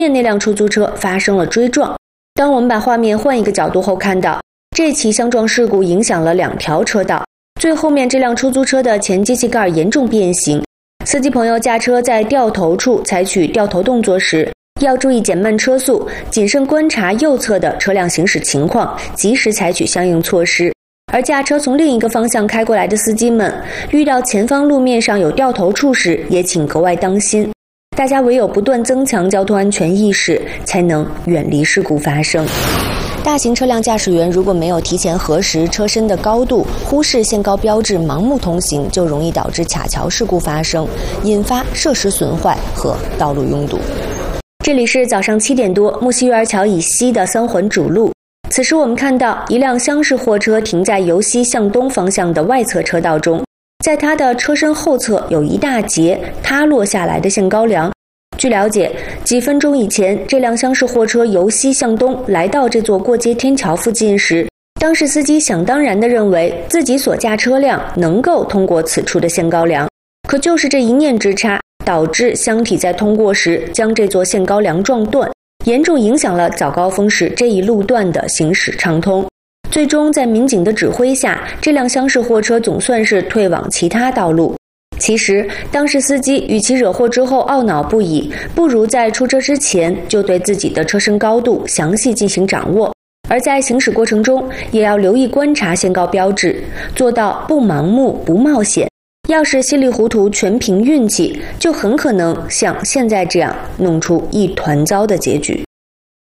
面那辆出租车发生了追撞。当我们把画面换一个角度后，看到这起相撞事故影响了2条车道，最后面这辆出租车的前机器盖严重变形。司机朋友驾车在掉头处采取掉头动作时，要注意减慢车速，谨慎观察右侧的车辆行驶情况，及时采取相应措施。而驾车从另一个方向开过来的司机们，遇到前方路面上有掉头处时，也请格外当心。大家唯有不断增强交通安全意识，才能远离事故发生。大型车辆驾驶员如果没有提前核实车身的高度，忽视限高标志盲目通行，就容易导致卡桥事故发生，引发设施损坏和道路拥堵。这里是早上7点多，木樨育儿桥以西的3环主路。此时我们看到一辆厢式货车停在由西向东方向的外侧车道中，在它的车身后侧有一大截塌落下来的限高梁。据了解，几分钟以前，这辆厢式货车由西向东来到这座过街天桥附近时，当时司机想当然地认为自己所驾车辆能够通过此处的限高梁，可就是这一念之差，导致箱体在通过时将这座限高梁撞断，严重影响了早高峰时这一路段的行驶畅通。最终在民警的指挥下，这辆厢式货车总算是退往其他道路。其实当时司机与其惹祸之后懊恼不已，不如在出车之前就对自己的车身高度详细进行掌握，而在行驶过程中也要留意观察限高标志，做到不盲目不冒险。要是稀里糊涂全凭运气，就很可能像现在这样弄出一团糟的结局。